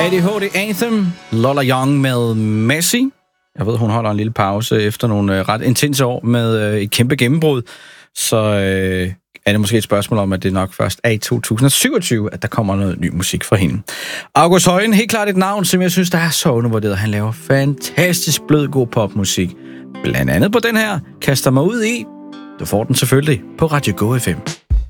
ADHD Anthem, Lola Young med Messi. Jeg ved, hun holder en lille pause efter nogle ret intense år med et kæmpe gennembrud. Så er det måske et spørgsmål om, at det nok først er i 2027, at der kommer noget ny musik fra hende. August Højen, helt klart et navn, som jeg synes, der er så undervurderet. Han laver fantastisk blød, god popmusik. Blandt andet på den her, Kaster mig ud i. Du får den selvfølgelig på Radio Go FM.